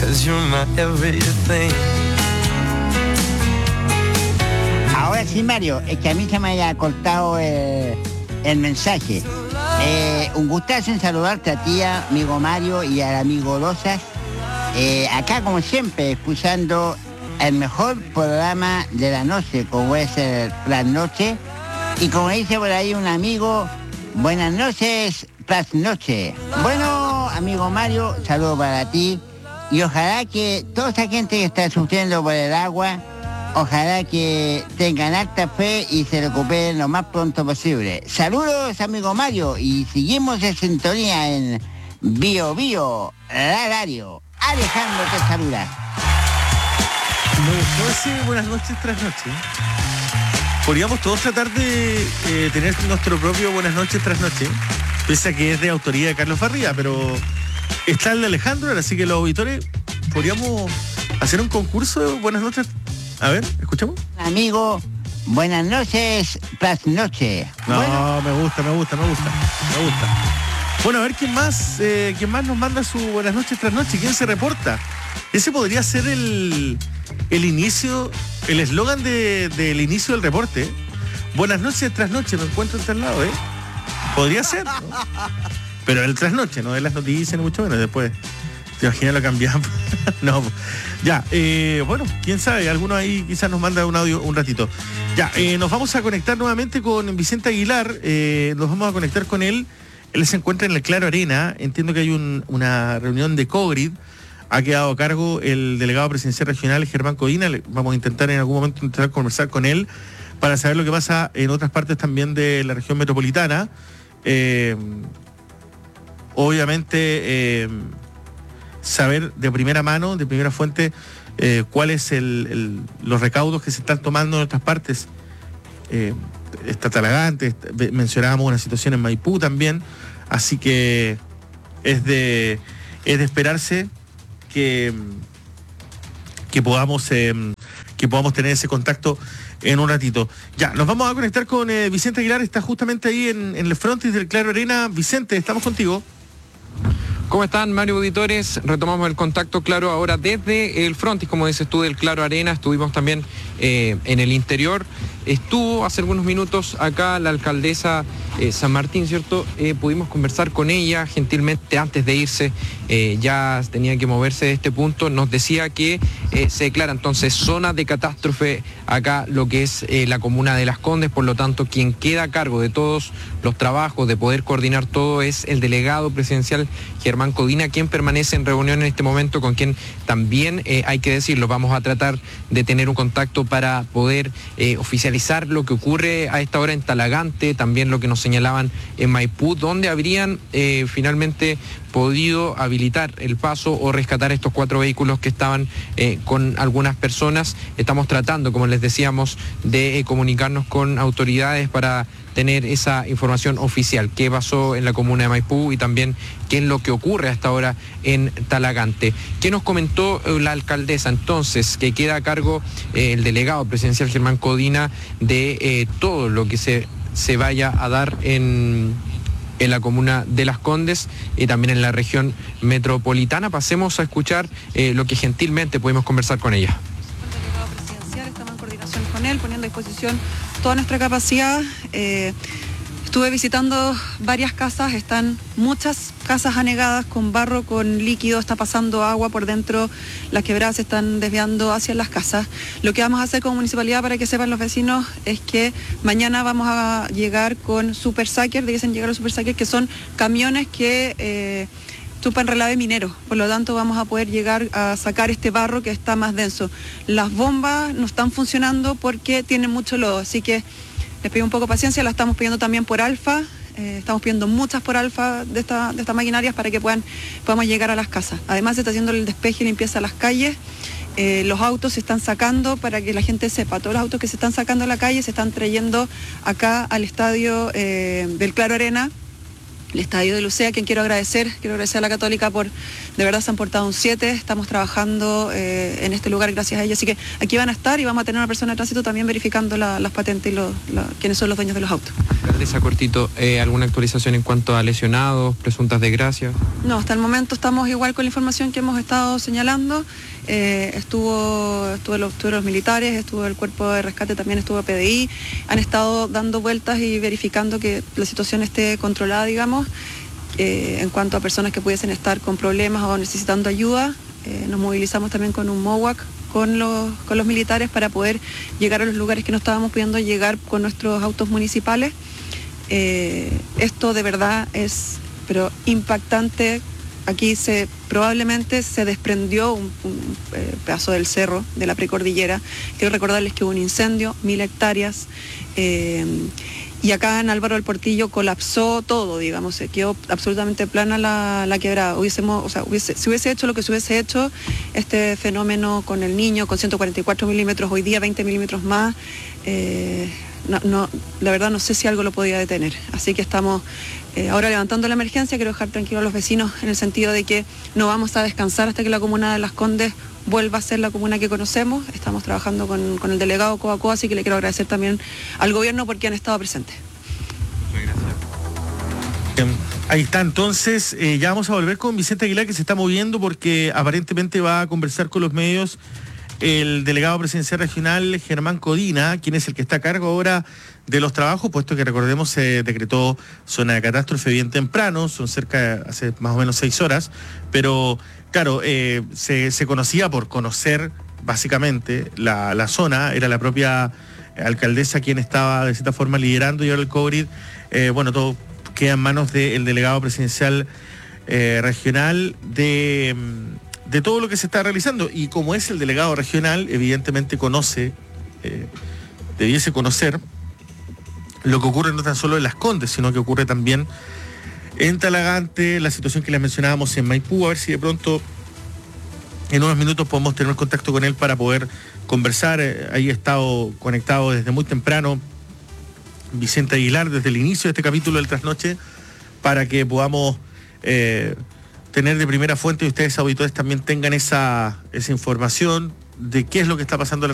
'cause you're my everything. Ahora sí, Mario, es que a mí se me haya cortado el mensaje. Un gustazo en saludarte a ti, amigo Mario, y al amigo Rosas. Acá, como siempre, escuchando el mejor programa de la noche, como es el Plan Noche. Y como dice por ahí un amigo, buenas noches, Plan Noche. Bueno, amigo Mario, saludo para ti. Y ojalá que toda esa gente que está sufriendo por el agua, ojalá que tengan alta fe y se recuperen lo más pronto posible. Saludos, amigo Mario, y seguimos en sintonía en Bio Bio, la radio. Alejandro te saluda. Me gustó ese buenas noches tras noche. Podríamos todos tratar de tener nuestro propio buenas noches tras noche, pese a que es de autoría de Carlos Farría, pero está el de Alejandro, así que los auditores podríamos hacer un concurso de buenas noches. A ver, ¿escuchamos? Amigo, buenas noches, tras noche. No, Bueno, me gusta. Bueno, a ver quién más nos manda su buenas noches tras noche, quién se reporta. Ese podría ser el inicio, el eslogan del inicio del reporte. Buenas noches tras noche, me encuentro en tal lado, ¿eh? Podría ser, ¿no? Pero el tras noche, no de las noticias, ni mucho menos. Después, te imaginas, lo cambiamos. No, ya, bueno, quién sabe, alguno ahí quizás nos manda un audio un ratito. Ya, nos vamos a conectar nuevamente con Vicente Aguilar, nos vamos a conectar con él. Él se encuentra en el Claro Arena, entiendo que hay una reunión de COGRID, ha quedado a cargo el delegado presidencial regional Germán Codina. Vamos a intentar en algún momento conversar con él para saber lo que pasa en otras partes también de la región metropolitana. Obviamente, saber de primera mano, de primera fuente, cuáles los recaudos que se están tomando en otras partes. Está Talagante, mencionábamos una situación en Maipú también, así que es de esperarse que podamos tener ese contacto en un ratito. Ya, nos vamos a conectar con Vicente Aguilar, está justamente ahí en el frontis del Claro Arena. Vicente, estamos contigo. ¿Cómo están, Mario, auditores? Retomamos el contacto, claro, ahora desde el frontis, como dices tú, del Claro Arena. Estuvimos también en el interior. Estuvo hace algunos minutos acá la alcaldesa San Martín, ¿cierto? Pudimos conversar con ella gentilmente antes de irse. Ya tenía que moverse de este punto. Nos decía que se declara entonces zona de catástrofe acá lo que es la comuna de Las Condes. Por lo tanto, quien queda a cargo de todos los trabajos, de poder coordinar todo, es el delegado presidencial Germán Codina, quien permanece en reunión en este momento, con quien también, hay que decirlo, vamos a tratar de tener un contacto para poder oficializar lo que ocurre a esta hora en Talagante, también lo que nos señalaban en Maipú, donde habrían finalmente podido habilitar el paso o rescatar estos 4 vehículos que estaban con algunas personas. Estamos tratando, como les decíamos, de comunicarnos con autoridades para tener esa información oficial, qué pasó en la comuna de Maipú y también qué es lo que ocurre hasta ahora en Talagante. ¿Qué nos comentó la alcaldesa entonces? Que queda a cargo el delegado presidencial Germán Codina de todo lo que se vaya a dar en la comuna de Las Condes y también en la región metropolitana. Pasemos a escuchar lo que gentilmente pudimos conversar con ella. El delegado presidencial, estamos en coordinación con él, poniendo a disposición toda nuestra capacidad. Estuve visitando varias casas, están muchas casas anegadas con barro, con líquido, está pasando agua por dentro, las quebradas se están desviando hacia las casas. Lo que vamos a hacer como municipalidad, para que sepan los vecinos, es que mañana vamos a llegar con super sacker, dicen llegar los super sackers, que son camiones que chupan relave minero, por lo tanto vamos a poder llegar a sacar este barro que está más denso. Las bombas no están funcionando porque tienen mucho lodo, así que les pido un poco de paciencia, la estamos pidiendo también por alfa, estamos pidiendo muchas por alfa de estas maquinarias para que podamos llegar a las casas. Además se está haciendo el despeje y limpieza de las calles, los autos se están sacando, para que la gente sepa, todos los autos que se están sacando a la calle se están trayendo acá al estadio del Claro Arena, el estadio de Lucea, a quien quiero agradecer a la Católica por, de verdad se han portado un 7, estamos trabajando en este lugar gracias a ellos, así que aquí van a estar y vamos a tener una persona de tránsito también verificando las patentes y quiénes son los dueños de los autos. Alcaldesa, cortito, ¿alguna actualización en cuanto a lesionados, presuntas desgracias? No, hasta el momento estamos igual con la información que hemos estado señalando. Estuvo los militares, estuvo el cuerpo de rescate, también estuvo PDI, han estado dando vueltas y verificando que la situación esté controlada, digamos, en cuanto a personas que pudiesen estar con problemas o necesitando ayuda. Nos movilizamos también con un MOWAC con los militares para poder llegar a los lugares que no estábamos pudiendo llegar con nuestros autos municipales. Esto de verdad es pero impactante. Aquí probablemente se desprendió un pedazo del cerro, de la precordillera. Quiero recordarles que hubo un incendio, 1000 hectáreas, y acá en Álvaro del Portillo colapsó todo, digamos, se quedó absolutamente plana la quebrada. Si hubiese hecho lo que se hubiese hecho, este fenómeno con el Niño, con 144 milímetros, hoy día 20 milímetros más, la verdad no sé si algo lo podía detener. Así que estamos ahora levantando la emergencia. Quiero dejar tranquilos a los vecinos en el sentido de que no vamos a descansar hasta que la comuna de Las Condes vuelva a ser la comuna que conocemos. Estamos trabajando con el delegado Coacoa, así que le quiero agradecer también al gobierno porque han estado presentes. Ahí está, entonces ya vamos a volver con Vicente Aguilar, que se está moviendo porque aparentemente va a conversar con los medios el delegado presidencial regional Germán Codina, quien es el que está a cargo ahora de los trabajos, puesto que recordemos se decretó zona de catástrofe bien temprano, son hace más o menos 6 horas, pero claro, se conocía por conocer básicamente la zona, era la propia alcaldesa quien estaba de cierta forma liderando, y ahora el COVID, todo queda en manos del delegado presidencial regional de todo lo que se está realizando, y como es el delegado regional, evidentemente debiese conocer lo que ocurre no tan solo en Las Condes, sino que ocurre también en Talagante, la situación que les mencionábamos en Maipú. A ver si de pronto en unos minutos podemos tener contacto con él para poder conversar. Ahí ha estado conectado desde muy temprano Vicente Aguilar, desde el inicio de este capítulo del Trasnoche, para que podamos tener de primera fuente y ustedes, auditores, también tengan esa información de qué es lo que está pasando en la